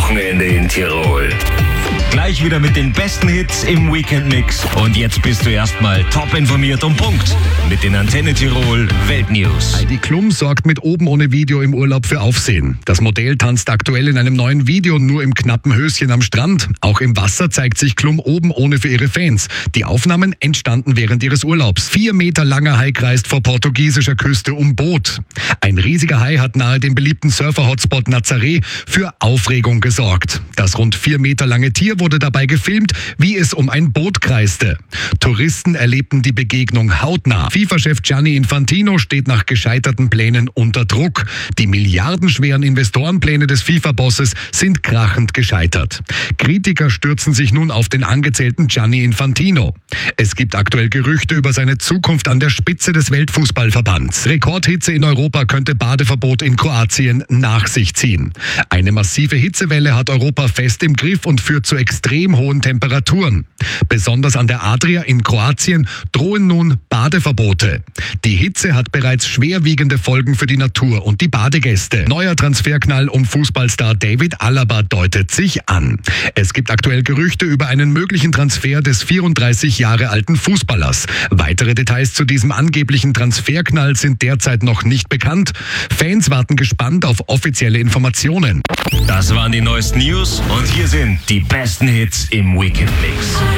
Wochenende in Tirol. Gleich wieder mit den besten Hits im Weekend-Mix. Und jetzt bist du erstmal top informiert und Punkt mit den Antenne Tirol Weltnews. Heidi Klum sorgt mit Oben ohne Video im Urlaub für Aufsehen. Das Modell tanzt aktuell in einem neuen Video nur im knappen Höschen am Strand. Auch im Wasser zeigt sich Klum oben ohne für ihre Fans. Die Aufnahmen entstanden während ihres Urlaubs. 4 Meter langer Hai kreist vor portugiesischer Küste um Boot. Ein riesiger Hai hat nahe dem beliebten Surfer-Hotspot Nazaré für Aufregung gesorgt. Das rund 4 Meter lange Tier wurde dabei gefilmt, wie es um ein Boot kreiste. Touristen erlebten die Begegnung hautnah. FIFA-Chef Gianni Infantino steht nach gescheiterten Plänen unter Druck. Die milliardenschweren Investorenpläne des FIFA-Bosses sind krachend gescheitert. Kritiker stürzen sich nun auf den angezählten Gianni Infantino. Es gibt aktuell Gerüchte über seine Zukunft an der Spitze des Weltfußballverbands. Rekordhitze in Europa könnte Badeverbot in Kroatien nach sich ziehen. Eine massive Hitzewelle hat Europa fest im Griff und führt zu extrem hohen Temperaturen. Besonders an der Adria in Kroatien drohen nun Badeverbote. Die Hitze hat bereits schwerwiegende Folgen für die Natur und die Badegäste. Neuer Transferknall um Fußballstar David Alaba deutet sich an. Es gibt aktuell Gerüchte über einen möglichen Transfer des 34 Jahre alten Fußballers. Weitere Details zu diesem angeblichen Transferknall sind derzeit noch nicht bekannt. Fans warten gespannt auf offizielle Informationen. Das waren die neuesten News und hier sind die besten Hits im Weekend-Mix.